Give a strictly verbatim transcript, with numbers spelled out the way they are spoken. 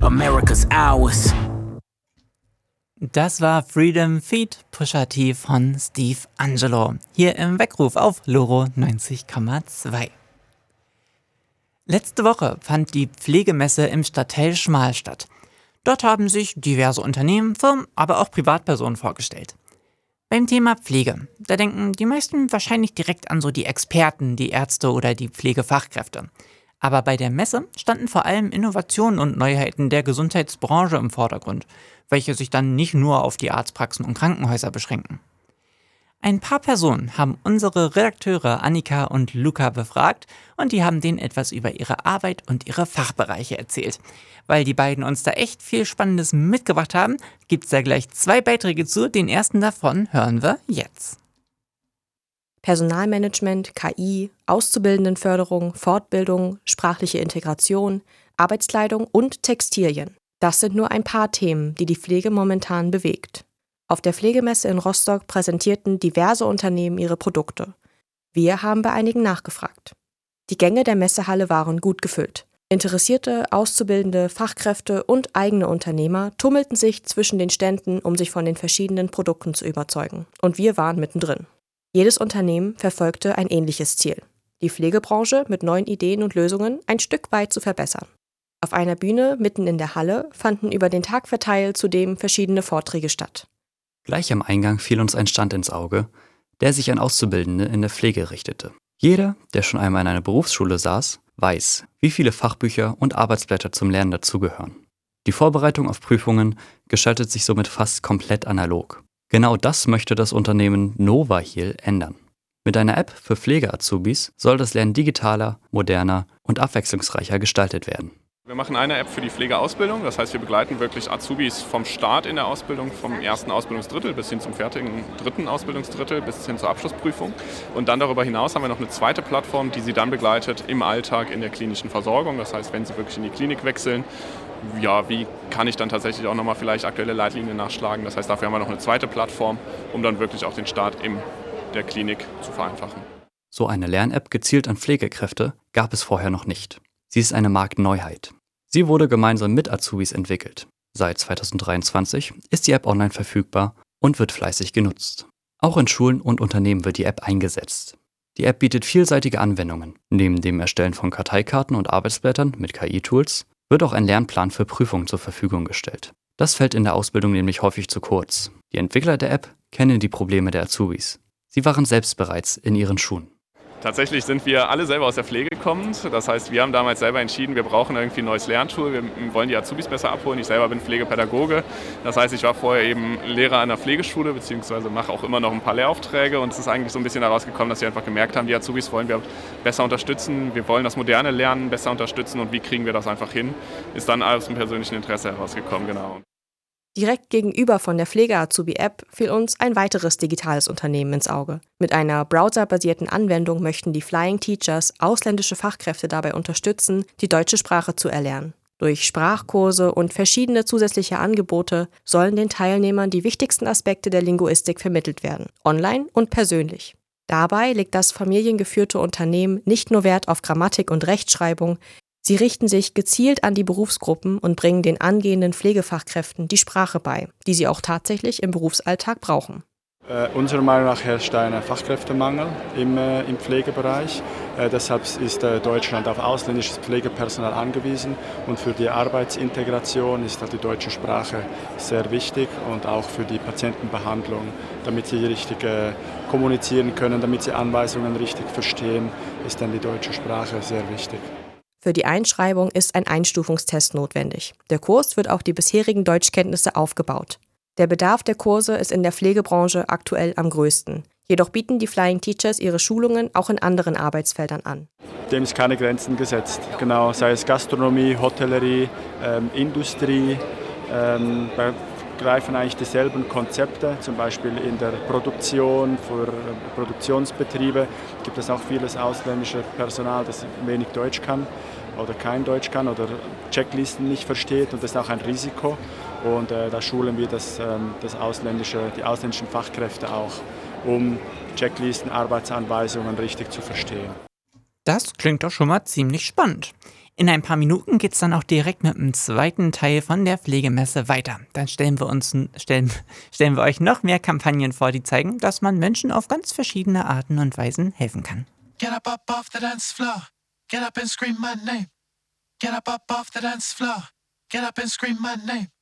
America's ours. Das war Freedom Feed Pusha T von Steve Angello, hier im Weckruf auf Loro neunzig Komma zwei. Letzte Woche fand die Pflegemesse im Stadtteil Schmal statt. Dort haben sich diverse Unternehmen, Firmen, aber auch Privatpersonen vorgestellt. Beim Thema Pflege, da denken die meisten wahrscheinlich direkt an so die Experten, die Ärzte oder die Pflegefachkräfte. Aber bei der Messe standen vor allem Innovationen und Neuheiten der Gesundheitsbranche im Vordergrund, welche sich dann nicht nur auf die Arztpraxen und Krankenhäuser beschränken. Ein paar Personen haben unsere Redakteure Annika und Luca befragt und die haben denen etwas über ihre Arbeit und ihre Fachbereiche erzählt. Weil die beiden uns da echt viel Spannendes mitgebracht haben, gibt es da gleich zwei Beiträge zu. Den ersten davon hören wir jetzt. Personalmanagement, K I, Auszubildendenförderung, Fortbildung, sprachliche Integration, Arbeitskleidung und Textilien. Das sind nur ein paar Themen, die die Pflege momentan bewegt. Auf der Pflegemesse in Rostock präsentierten diverse Unternehmen ihre Produkte. Wir haben bei einigen nachgefragt. Die Gänge der Messehalle waren gut gefüllt. Interessierte, Auszubildende, Fachkräfte und eigene Unternehmer tummelten sich zwischen den Ständen, um sich von den verschiedenen Produkten zu überzeugen. Und wir waren mittendrin. Jedes Unternehmen verfolgte ein ähnliches Ziel: die Pflegebranche mit neuen Ideen und Lösungen ein Stück weit zu verbessern. Auf einer Bühne mitten in der Halle fanden über den Tag verteilt zudem verschiedene Vorträge statt. Gleich am Eingang fiel uns ein Stand ins Auge, der sich an Auszubildende in der Pflege richtete. Jeder, der schon einmal in einer Berufsschule saß, weiß, wie viele Fachbücher und Arbeitsblätter zum Lernen dazugehören. Die Vorbereitung auf Prüfungen gestaltet sich somit fast komplett analog. Genau das möchte das Unternehmen Novahil ändern. Mit einer App für Pflege-Azubis soll das Lernen digitaler, moderner und abwechslungsreicher gestaltet werden. Wir machen eine App für die Pflegeausbildung, das heißt, wir begleiten wirklich Azubis vom Start in der Ausbildung, vom ersten Ausbildungsdrittel bis hin zum fertigen dritten Ausbildungsdrittel, bis hin zur Abschlussprüfung. Und dann darüber hinaus haben wir noch eine zweite Plattform, die sie dann begleitet im Alltag in der klinischen Versorgung. Das heißt, wenn sie wirklich in die Klinik wechseln, ja, wie kann ich dann tatsächlich auch nochmal vielleicht aktuelle Leitlinien nachschlagen. Das heißt, dafür haben wir noch eine zweite Plattform, um dann wirklich auch den Start in der Klinik zu vereinfachen. So eine Lern-App gezielt an Pflegekräfte gab es vorher noch nicht. Sie ist eine Marktneuheit. Sie wurde gemeinsam mit Azubis entwickelt. Seit zweitausenddreiundzwanzig ist die App online verfügbar und wird fleißig genutzt. Auch in Schulen und Unternehmen wird die App eingesetzt. Die App bietet vielseitige Anwendungen. Neben dem Erstellen von Karteikarten und Arbeitsblättern mit K I-Tools wird auch ein Lernplan für Prüfungen zur Verfügung gestellt. Das fällt in der Ausbildung nämlich häufig zu kurz. Die Entwickler der App kennen die Probleme der Azubis. Sie waren selbst bereits in ihren Schuhen. Tatsächlich sind wir alle selber aus der Pflege kommend. Das heißt, wir haben damals selber entschieden, wir brauchen irgendwie ein neues Lerntool. Wir wollen die Azubis besser abholen. Ich selber bin Pflegepädagoge. Das heißt, ich war vorher eben Lehrer an der Pflegeschule, beziehungsweise mache auch immer noch ein paar Lehraufträge. Und es ist eigentlich so ein bisschen daraus gekommen, dass wir einfach gemerkt haben, die Azubis wollen wir besser unterstützen. Wir wollen das moderne Lernen besser unterstützen. Und wie kriegen wir das einfach hin? Ist dann aus dem persönlichen Interesse herausgekommen, genau. Direkt gegenüber von der Pflege-Azubi-App fiel uns ein weiteres digitales Unternehmen ins Auge. Mit einer browserbasierten Anwendung möchten die Flying Teachers ausländische Fachkräfte dabei unterstützen, die deutsche Sprache zu erlernen. Durch Sprachkurse und verschiedene zusätzliche Angebote sollen den Teilnehmern die wichtigsten Aspekte der Linguistik vermittelt werden, online und persönlich. Dabei legt das familiengeführte Unternehmen nicht nur Wert auf Grammatik und Rechtschreibung, sie richten sich gezielt an die Berufsgruppen und bringen den angehenden Pflegefachkräften die Sprache bei, die sie auch tatsächlich im Berufsalltag brauchen. Äh, unserer Meinung nach herrscht ein Fachkräftemangel im, äh, im Pflegebereich. Äh, deshalb ist äh, Deutschland auf ausländisches Pflegepersonal angewiesen. Und für die Arbeitsintegration ist die deutsche Sprache sehr wichtig und auch für die Patientenbehandlung, damit sie richtig äh, kommunizieren können, damit sie Anweisungen richtig verstehen, ist dann die deutsche Sprache sehr wichtig. Für die Einschreibung ist ein Einstufungstest notwendig. Der Kurs wird auf die bisherigen Deutschkenntnisse aufgebaut. Der Bedarf der Kurse ist in der Pflegebranche aktuell am größten. Jedoch bieten die Flying Teachers ihre Schulungen auch in anderen Arbeitsfeldern an. Dem ist keine Grenzen gesetzt. Genau, sei es Gastronomie, Hotellerie, ähm, Industrie. Ähm, wir greifen eigentlich dieselben Konzepte. Zum Beispiel in der Produktion, für Produktionsbetriebe gibt es auch vieles ausländisches Personal, das wenig Deutsch kann oder kein Deutsch kann oder Checklisten nicht versteht, und das ist auch ein Risiko. Und äh, da schulen wir das, ähm, das ausländische, die ausländischen Fachkräfte auch, um Checklisten, Arbeitsanweisungen richtig zu verstehen. Das klingt doch schon mal ziemlich spannend. In ein paar Minuten geht's dann auch direkt mit dem zweiten Teil von der Pflegemesse weiter. Dann stellen wir uns stellen, stellen wir euch noch mehr Kampagnen vor, die zeigen, dass man Menschen auf ganz verschiedene Arten und Weisen helfen kann. Get up, up off the dance floor. Get up and scream my name. Get up, up off the dance floor. Get up and scream my name.